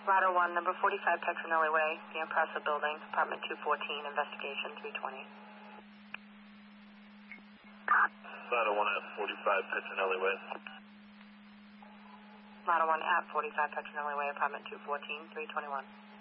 Ladder 1, number 45 Petronelli Way, the Impressa Building, apartment 214, investigation 320. Ladder 1 at 45 Petronelli Way. Ladder 1 at 45 Petronelli Way, apartment 214, 321.